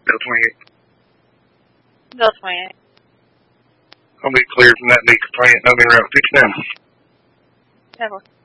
Bill 28. Bill 28. I'll be cleared from that leak 28, I'll be Route 59. Definitely.